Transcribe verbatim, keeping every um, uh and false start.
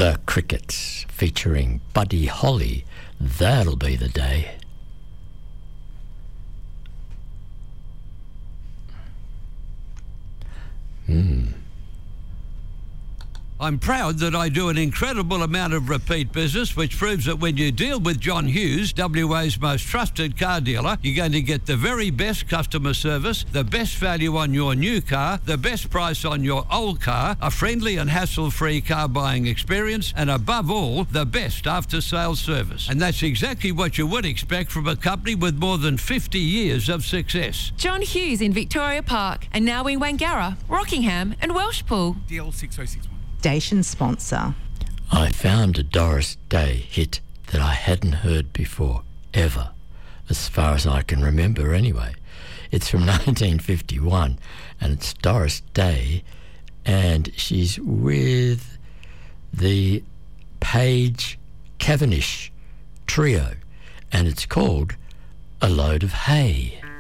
The Crickets, featuring Buddy Holly. That'll be the day. Hmm. I'm proud that I do an incredible amount of repeat business, which proves that when you deal with John Hughes, W A's most trusted car dealer, you're going to get the very best customer service, the best value on your new car, the best price on your old car, a friendly and hassle-free car buying experience, and above all, the best after-sales service. And that's exactly what you would expect from a company with more than fifty years of success. John Hughes in Victoria Park, and now in Wangara, Rockingham and Welshpool. D L six oh six one. Station sponsor. I found a Doris Day hit that I hadn't heard before, ever, as far as I can remember anyway. It's from nineteen fifty-one, and it's Doris Day, and she's with the Page Cavendish Trio, and it's called A Load of Hay.